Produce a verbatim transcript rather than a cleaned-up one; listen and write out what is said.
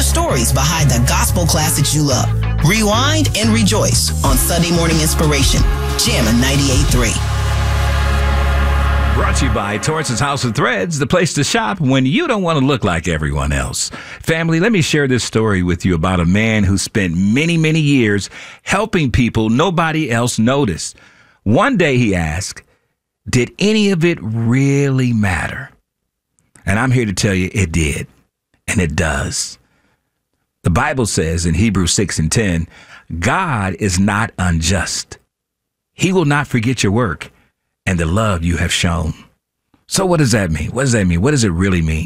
stories behind the gospel classics you love. Rewind and rejoice on Sunday Morning Inspiration. Jammin' ninety-eight point three. Brought to you by Torrance's House of Threads, the place to shop when you don't want to look like everyone else. Family, let me share this story with you about a man who spent many, many years helping people nobody else noticed. One day he asked, did any of it really matter? And I'm here to tell you it did, and it does. The Bible says in Hebrews six and ten, God is not unjust. He will not forget your work and the love you have shown. So what does that mean? What does that mean? What does it really mean?